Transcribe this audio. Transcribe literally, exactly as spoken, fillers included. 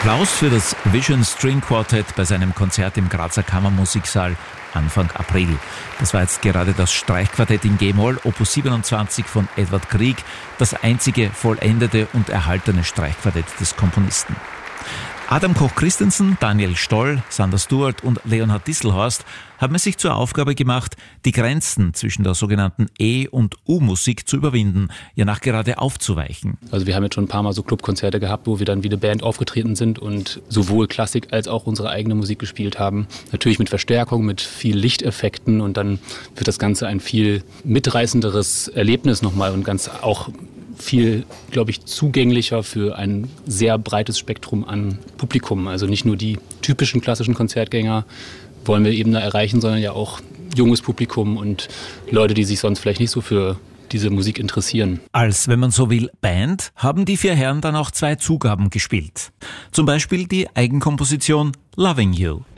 Applaus für das Vision String Quartet bei seinem Konzert im Grazer Kammermusiksaal Anfang April. Das war jetzt gerade das Streichquartett in G-Moll, Opus siebenundzwanzig von Edvard Grieg, das einzige vollendete und erhaltene Streichquartett des Komponisten. Adam Koch-Christensen, Daniel Stoll, Sander Stuart und Leonhard Distelhorst haben es sich zur Aufgabe gemacht, die Grenzen zwischen der sogenannten E- und U-Musik zu überwinden, ja nachgerade aufzuweichen. Also wir haben jetzt schon ein paar Mal so Clubkonzerte gehabt, wo wir dann wie eine Band aufgetreten sind und sowohl Klassik als auch unsere eigene Musik gespielt haben. Natürlich mit Verstärkung, mit viel Lichteffekten, und dann wird das Ganze ein viel mitreißenderes Erlebnis nochmal und ganz auch viel, glaube ich, zugänglicher für ein sehr breites Spektrum an Publikum. Also nicht nur die typischen klassischen Konzertgänger wollen wir eben da erreichen, sondern ja auch junges Publikum und Leute, die sich sonst vielleicht nicht so für diese Musik interessieren. Als, wenn man so will, Band haben die vier Herren dann auch zwei Zugaben gespielt. Zum Beispiel die Eigenkomposition Loving You.